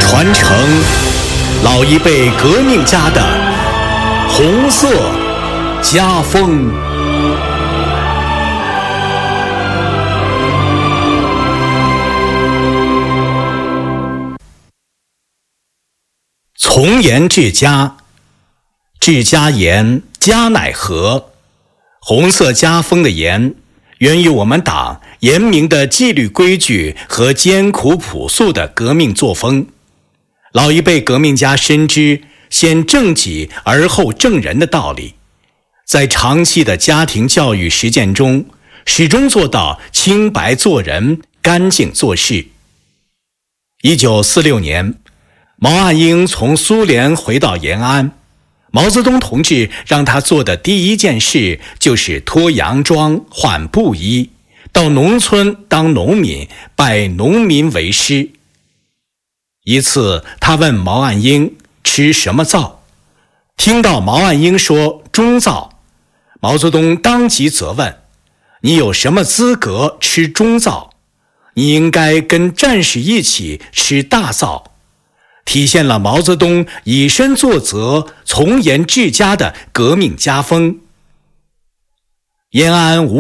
传承老一辈革命家的红色家风。从严治家，治家严，家乃和。红色家风的严，源于我们党严明的纪律规矩和艰苦朴素的革命作风。老一辈革命家深知先正己而后正人的道理，在长期的家庭教育实践中，始终做到清白做人，干净做事。1946年，毛岸英从苏联回到延安，毛泽东同志让他做的第一件事就是脱洋装换布衣，到农村当农民，拜农民为师。一次他问毛岸英吃什么皂，听到毛岸英说中皂，毛泽东当即责问：你有什么资格吃中皂？你应该跟战士一起吃大皂。体现了毛泽东以身作则、从严治家的革命家风。延安